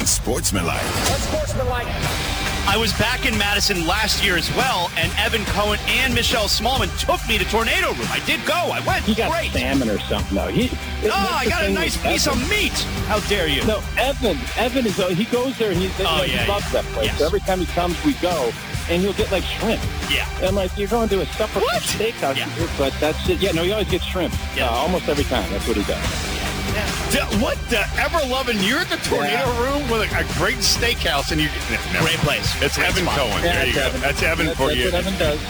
Unsportsmanlike. I was back in Madison last year as well, and Evan Cohen and Michelle Smallman took me to Tornado Room. I did go. I went. He got Great. salmon or something, though. I got a nice piece of meat. How dare you? No, Evan is, he goes there and he loves that place. Yes. So every time he comes, we go, and he'll get like shrimp. Yeah. And I'm like, you're going to a separate What? steakhouse, Yeah. but that's it. Yeah, no, he always gets shrimp. Yeah. Almost every time. That's what he does. What the ever-loving? You're at the Tornado Room with a great steakhouse, and you Great place. It's Great Evan spot. Cohen. Yeah, There you go. Evan. That's Evan for you. That's what Evan does.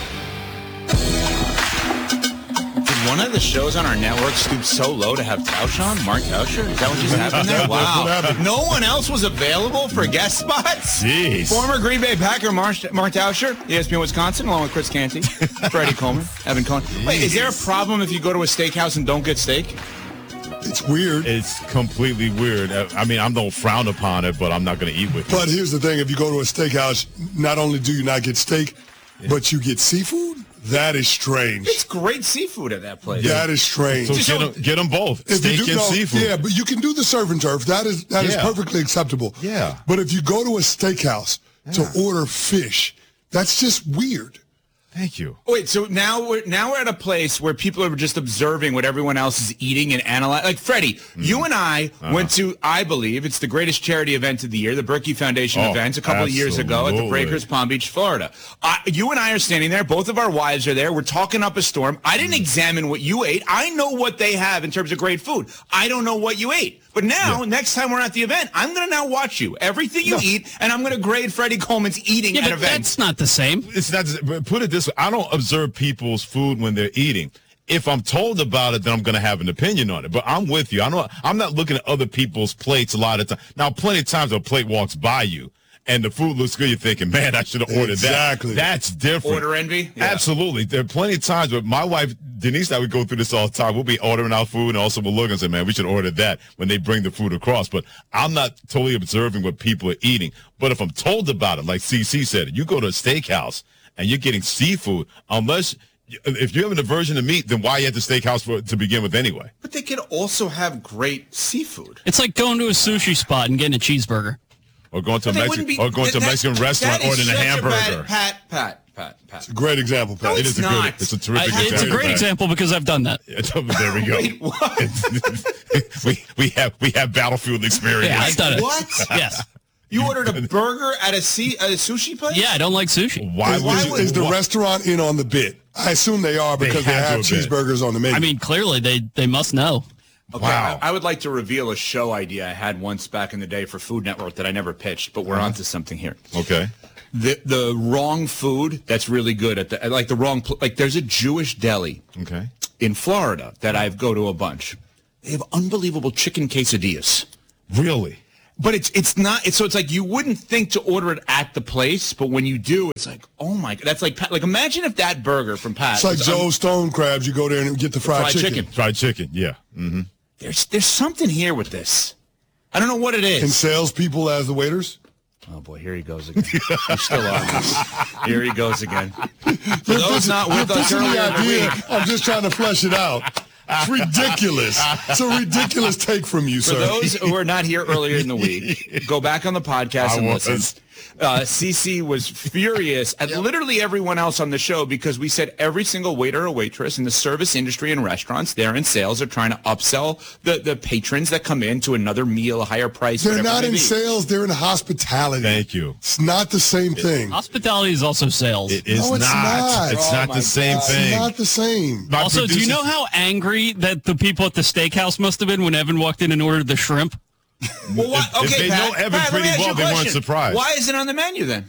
Did one of the shows on our network stoop so low to have Tausch on? Mark Tauscher? Is that what just happened there? Wow. No one else was available for guest spots? Jeez. Former Green Bay Packer Mark Tauscher, ESPN Wisconsin, along with Chris Canty, Freddie Coleman, Evan Cohen. Wait, is there a problem if you go to a steakhouse and don't get steak? It's weird. It's completely weird. I mean, I don't frown upon it, but I'm not going to eat with you. But here's the thing. If you go to a steakhouse, not only do you not get steak, but you get seafood? That is strange. It's great seafood at that place. That is strange. So get them both, If steak you do, and seafood. Yeah, but you can do the surf and turf. That is Yeah. perfectly acceptable. Yeah. But if you go to a steakhouse to order fish, that's just weird. Thank you. Wait, so now we're at a place where people are just observing what everyone else is eating and analyzing. Like, Freddie, you and I went to, I believe, it's the greatest charity event of the year, the Berkey Foundation event, a couple of years ago at the absolutely. Breakers, Palm Beach, Florida. You and I are standing there. Both of our wives are there. We're talking up a storm. I didn't examine what you ate. I know what they have in terms of great food. I don't know what you ate. But now, next time we're at the event, I'm going to now watch you. Everything you eat, and I'm going to grade Freddie Coleman's eating at events. That's not the same. It's not. Put it this way: I don't observe people's food when they're eating. If I'm told about it, then I'm going to have an opinion on it. But I'm with you. I'm not looking at other people's plates a lot of time. Now, plenty of times a plate walks by you and the food looks good, you're thinking, man, I should have ordered Exactly. that. That's different. Order envy? Yeah. Absolutely. There are plenty of times where my wife, Denise, and I would go through this all the time. We'll be ordering our food, and also we'll look and say, man, we should order that when they bring the food across. But I'm not totally observing what people are eating. But if I'm told about it, like CC said, you go to a steakhouse and you're getting seafood, if you have an aversion to meat, then why are you at the steakhouse to begin with anyway? But they could also have great seafood. It's like going to a sushi spot and getting a cheeseburger. Or going to a Mexican restaurant ordering a hamburger. Pat. It's a great example, Pat. No, It is not. it's a terrific example. It's a great Pat. example because I've done that. Yeah, there we go. Wait, what? we have battlefield experience. Yeah, I've done it. What? Yes. You ordered a burger at a sushi place? Yeah, I don't like sushi. Why Is the restaurant in on the bit? I assume they are because they have have to a bit. cheeseburgers on the menu. I mean, clearly they must know. Okay, Wow. I would like to reveal a show idea I had once back in the day for Food Network that I never pitched, but we're onto something here. Okay. The wrong food that's really good at the wrong there's a Jewish deli Okay. in Florida that I go to a bunch. They have unbelievable chicken quesadillas. Really? But it's not. So it's like you wouldn't think to order it at the place, but when you do, it's like, oh my god, that's like imagine if that burger from Pat. it's like was Joe's Stone Crabs. You go there and get the fried chicken. Fried chicken, yeah. Mm-hmm. There's something here with this. I don't know what it And is. salespeople as the waiters. Oh boy, here he goes again. You're still on this. Here he goes again. For those not with us You're earlier in pitching the the week. idea. I'm just trying to flesh it out. It's ridiculous. It's a ridiculous take from you, For sir. those who were not here earlier in the week, go back on the podcast and listen. CC was furious at literally everyone else on the show because we said every single waiter or waitress in the service industry and restaurants, they're in sales, are trying to upsell the patrons that come in to another meal, a higher price. They're whatever not it may in be. sales. They're in hospitality. Thank you. It's not the same thing. Hospitality is also sales. It is No, it's not. It's Oh not my the same God. It's thing. not the same. My Also, do you producers- know how angry that the people at the steakhouse must have been when Evan walked in and ordered the shrimp? Well, what? If Okay, they Pat, know Evan Pat, let me pretty ask you well, a they weren't question. surprised. Why is it on the menu then?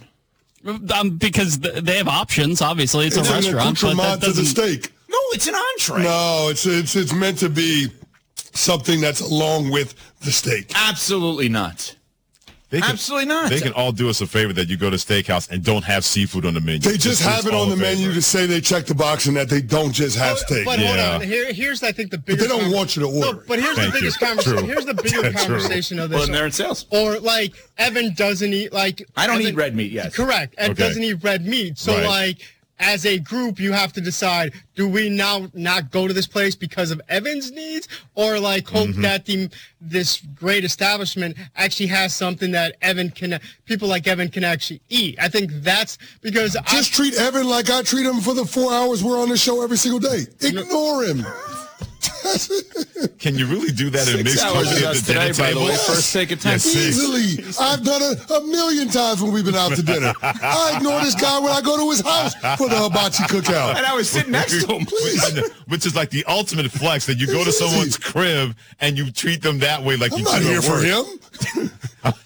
Because they have options. Obviously, it's a an restaurant, but that accoutrement to the doesn't. steak. No, it's an entree. No, it's meant to be something that's along with the steak. Absolutely not. They can- Absolutely not. They can all do us a favor that you go to steakhouse and don't have seafood on the menu. They just have it on the menu to to say they check the box and that they don't just have steak. But hold Yeah. on. Here's I think the But biggest. they don't want you to order. No, but here's Thank the biggest you. conversation. True. Here's the bigger True. conversation of Well, this. and they're in sales. Or Evan doesn't eat I don't Evan- eat red meat, yes. Correct. Evan Okay. doesn't eat red meat. So Right. as a group, you have to decide, do we now not go to this place because of Evan's needs, or like hope that this great establishment actually has something that people like Evan can actually eat? I think that's because just treat Evan like I treat him for the 4 hours we're on the show every single day. Ignore him. Can you really do that in mixed company at the dinner table? First take of time. Easily. I've done it a million times when we've been out to dinner. I ignore this guy when I go to his house for the hibachi cookout. And I was sitting next to him. Which is like the ultimate flex, that you go to someone's crib and you treat them that way, like I'm you not do here at for work. him.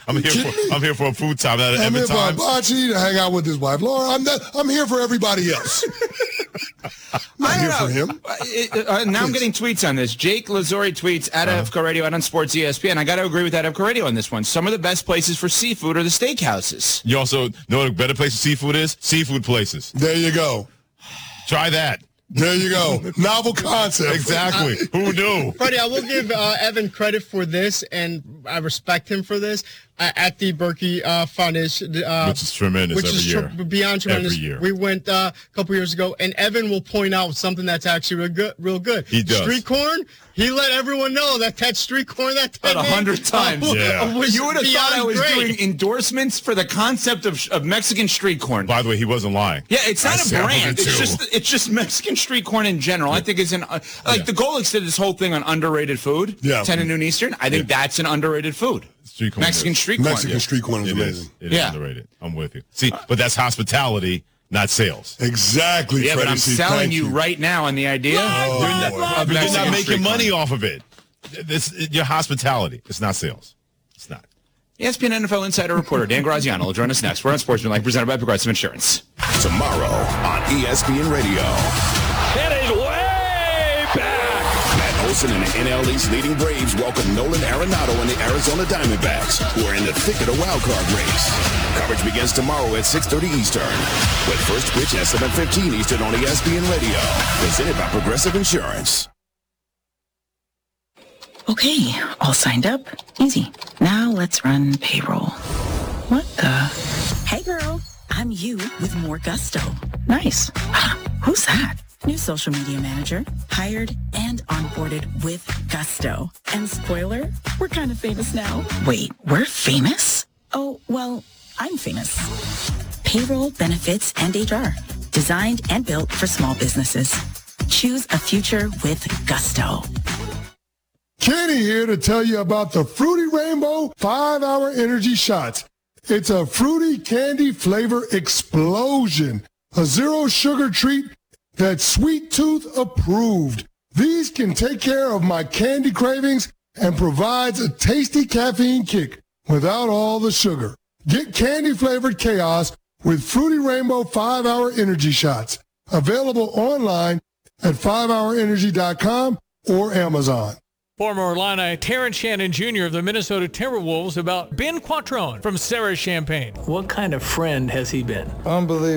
I'm here for a food time. I'm here for hibachi to hang out with his wife Laura. I'm here for everybody else. I'm not here for him. Now I'm getting tweets on this. Jake Lazori tweets at FCO Radio and on Sports ESPN. I got to agree with that FCO Radio on this one. Some of the best places for seafood are the steakhouses. You also know what a better place for seafood is? Seafood places. There you go. Try that. There you go. Novel concept. Exactly. Who knew? Freddie, I will give Evan credit for this, and I respect him for this. At the Berkey Foundation, which is tremendous every year. Beyond tremendous. Every year. We went a couple years ago, and Evan will point out something that's actually real good. He does. Street corn. He let everyone know that street corn that about 100 times. You would have thought I was doing endorsements for the concept of Mexican street corn. By the way, he wasn't lying. Yeah, it's not a brand. It's just Mexican street corn in general. I think it's the Golix did this whole thing on underrated food. Yeah. 10 at noon Eastern. I think that's an underrated food. Street corn Mexican street corn. Mexican street corn is amazing. It is underrated. I'm with you. See, but that's hospitality, not sales. Exactly. Yeah, Freddie, but I'm selling you right now on the idea of you're Mexican not making street money corn. off of it. Your hospitality. It's not sales. It's not. ESPN NFL Insider reporter Dan Graziano will join us next. We're on Sportsmanlike, presented by Progressive Insurance. Tomorrow on ESPN Radio. It is way back. Matt Olson and the NL East leading Braves welcome Nolan Arenado and the Arizona Diamondbacks, who are in the thick of the wild card race. Coverage begins tomorrow at 6:30 Eastern, with first pitch at 7:15 Eastern on ESPN Radio. Presented by Progressive Insurance. Okay, all signed up. Easy. Now let's run payroll. What the? Hey girl, I'm you with more gusto. Nice. Who's that? New social media manager, hired and onboarded with gusto. And spoiler, we're kind of famous now. Wait, we're famous? Oh, well, I'm famous. Payroll, benefits, and HR. Designed and built for small businesses. Choose a future with gusto. Kenny here to tell you about the Fruity Rainbow 5-Hour Energy Shots. It's a fruity candy flavor explosion. A zero sugar treat that's Sweet Tooth approved. These can take care of my candy cravings and provides a tasty caffeine kick without all the sugar. Get candy flavored chaos with Fruity Rainbow 5-Hour Energy Shots. Available online at 5hourenergy.com or Amazon. Former Illini Terrence Shannon Jr. of the Minnesota Timberwolves about Ben Quattrone from Sarah Champagne. What kind of friend has he been? Unbelievable.